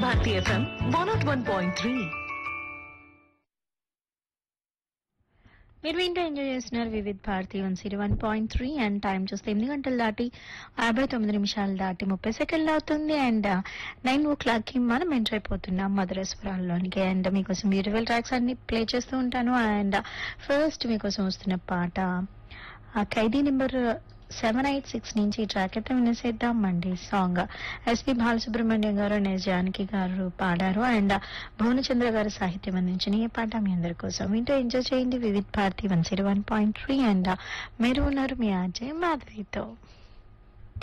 Bharati FM 101.3. మీరు వింటూ enjoy చేస్తున్నారు వివిధ్ భారతి 101.3 అండ్ టైం చూస్తే 8 గంటలు దాటి 59 నిమిషాలు దాటి 30 సెకండ్లు అవుతుంది. అండ్ 9 కి మనం ఎంటర్ అయిపోతున్నాం మధుర స్వరాల్లోనికి. అండ్ మీకోసం బ్యూటిఫుల్ ట్రాక్స్ అన్ని ప్లే చేస్తూ ఉంటాను. అండ్ ఫస్ట్ మీకోసం వస్తున్న పాట ఖైదీ నెంబర్ 786 నుంచి ఈ ట్రాక్ అయితే వినేసేద్దామండి. సాంగ్ ఎస్పి బాలసుబ్రహ్మణ్యం గారు, ఎస్ జానకి గారు పాడారు. అండ్ భువనచంద్ర గారు సాహిత్యం అందించిన ఈ పాట మీ అందరి కోసం వింటూ ఎంజాయ్ చేయండి వివిధ్ భారతి 101.3. అండ్ మీరు ఉన్నారు మీ ఆర్జే మాధవితో.